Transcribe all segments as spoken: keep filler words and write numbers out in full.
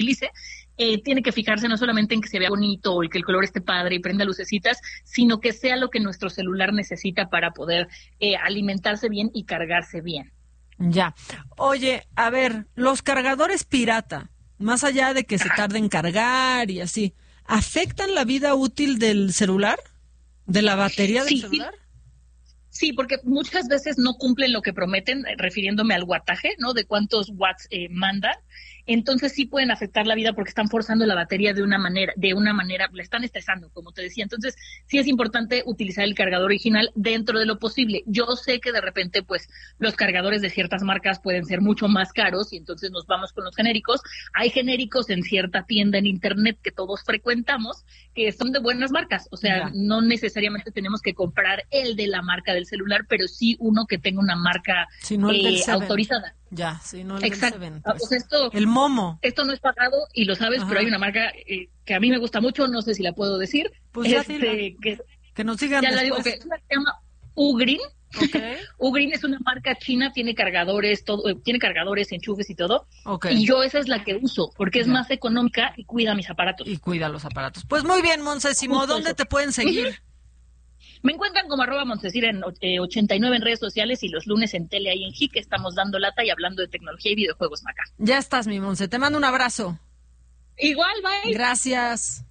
utilice, eh, tiene que fijarse no solamente en que se vea bonito o que el color esté padre y prenda lucecitas, sino que sea lo que nuestro celular necesita para poder eh, alimentarse bien y cargarse bien. Ya. Oye, a ver, los cargadores pirata, más allá de que se tarden en cargar y así, ¿afectan la vida útil del celular? ¿De la batería del sí, celular? Sí. Sí, porque muchas veces no cumplen lo que prometen, refiriéndome al wattaje, ¿no? De cuántos watts eh, mandan. Entonces sí pueden afectar la vida porque están forzando la batería de una manera, de una manera, la están estresando, como te decía. Entonces sí es importante utilizar el cargador original dentro de lo posible. Yo sé que de repente, pues, los cargadores de ciertas marcas pueden ser mucho más caros y entonces nos vamos con los genéricos. Hay genéricos en cierta tienda en internet que todos frecuentamos que son de buenas marcas. O sea, ya. No necesariamente tenemos que comprar el de la marca del celular, pero sí uno que tenga una marca si no el eh, autorizada. Ya, sí, no el Exacto. del Seven, pues. O sea, esto, el Momo. Esto no es pagado y lo sabes, Ajá. Pero hay una marca eh, que a mí me gusta mucho, no sé si la puedo decir. Pues este, que, que nos sigan ya después. la digo, que es una que se llama Ugreen. Okay. Ugreen es una marca china, tiene cargadores, todo, eh, tiene cargadores, enchufes y todo. Okay. Y yo esa es la que uso, porque es ya. Más económica y cuida mis aparatos. Y cuida los aparatos. Pues muy bien, Montesimo, ¿dónde te pueden seguir? Uh-huh. Me encuentran como arroba Montesir en eh, ochenta y nueve en redes sociales y los lunes en tele ahí en J I C, estamos dando lata y hablando de tecnología y videojuegos, Maca. Ya estás, mi Monse. Te mando un abrazo. Igual, bye. Gracias.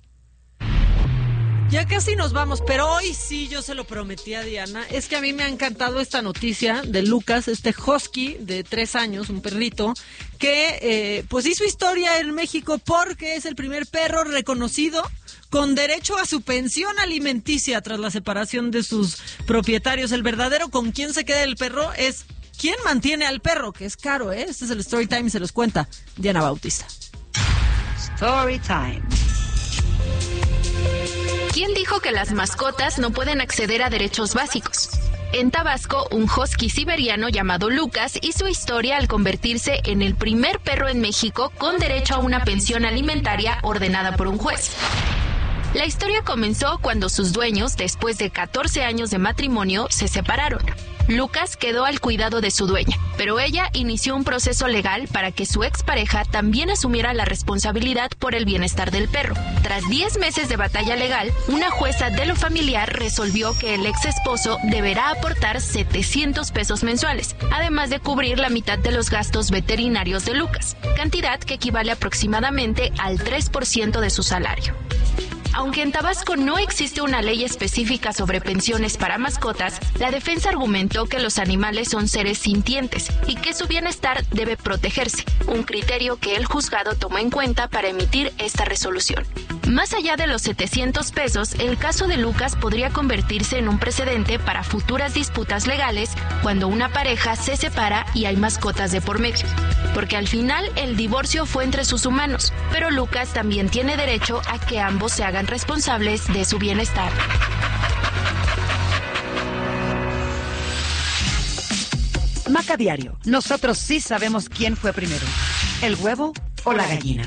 Ya casi nos vamos, pero hoy sí yo se lo prometí a Diana. Es que a mí me ha encantado esta noticia de Lucas, este husky de tres años, un perrito, que eh, pues hizo historia en México porque es el primer perro reconocido con derecho a su pensión alimenticia tras la separación de sus propietarios. El verdadero con quién se queda el perro es quién mantiene al perro, que es caro, ¿eh? Este es el Story Time y se los cuenta Diana Bautista. Story Time. ¿Quién dijo que las mascotas no pueden acceder a derechos básicos? En Tabasco, un husky siberiano llamado Lucas hizo historia al convertirse en el primer perro en México con derecho a una pensión alimentaria ordenada por un juez. La historia comenzó cuando sus dueños, después de catorce años de matrimonio, se separaron. Lucas quedó al cuidado de su dueña, pero ella inició un proceso legal para que su expareja también asumiera la responsabilidad por el bienestar del perro. Tras diez meses de batalla legal, una jueza de lo familiar resolvió que el ex esposo deberá aportar setecientos pesos mensuales, además de cubrir la mitad de los gastos veterinarios de Lucas, cantidad que equivale aproximadamente al tres por ciento de su salario. Aunque en Tabasco no existe una ley específica sobre pensiones para mascotas, la defensa argumentó que los animales son seres sintientes y que su bienestar debe protegerse, un criterio que el juzgado tomó en cuenta para emitir esta resolución. Más allá de los setecientos pesos, el caso de Lucas podría convertirse en un precedente para futuras disputas legales cuando una pareja se separa y hay mascotas de por medio. Porque al final el divorcio fue entre sus humanos, pero Lucas también tiene derecho a que ambos se hagan responsables de su bienestar. Maca Diario. Nosotros sí sabemos quién fue primero, el huevo o la gallina.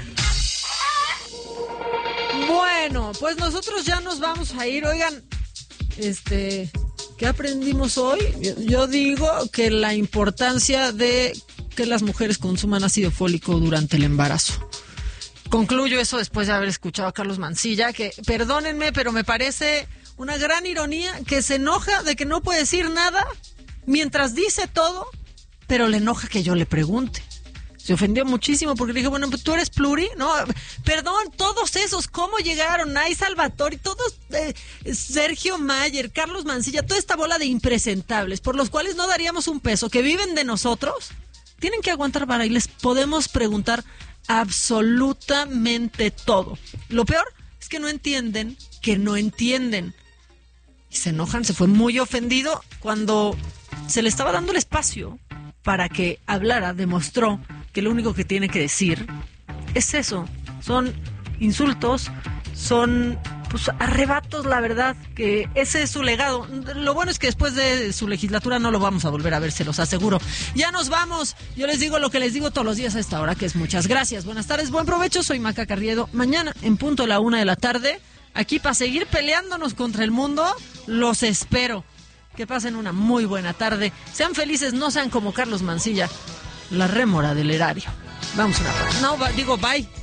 Bueno, pues nosotros ya nos vamos a ir. Oigan, este, ¿qué aprendimos hoy? Yo, yo digo que la importancia de que las mujeres consuman ácido fólico durante el embarazo. Concluyo eso después de haber escuchado a Carlos Mancilla, que, perdónenme, pero me parece una gran ironía que se enoja de que no puede decir nada mientras dice todo, pero le enoja que yo le pregunte. Se ofendió muchísimo porque le dije, bueno, pues tú eres pluri, ¿no? Perdón, todos esos, ¿cómo llegaron? Ay, Salvatore, todos, eh, Sergio Mayer, Carlos Mancilla, toda esta bola de impresentables por los cuales no daríamos un peso, que viven de nosotros, tienen que aguantar vara y les podemos preguntar absolutamente todo. Lo peor es que no entienden que no entienden. Y se enojan, se fue muy ofendido cuando se le estaba dando el espacio para que hablara, demostró que lo único que tiene que decir es eso. Son insultos, son pues arrebatos, la verdad, que ese es su legado. Lo bueno es que después de su legislatura no lo vamos a volver a ver, se los aseguro. Ya nos vamos. Yo les digo lo que les digo todos los días a esta hora, que es muchas gracias. Buenas tardes, buen provecho. Soy Maca Carriedo. Mañana, en punto a la una de la tarde, aquí para seguir peleándonos contra el mundo, los espero. Que pasen una muy buena tarde. Sean felices, no sean como Carlos Mancilla, la rémora del erario. Vamos a una pausa. No, digo bye.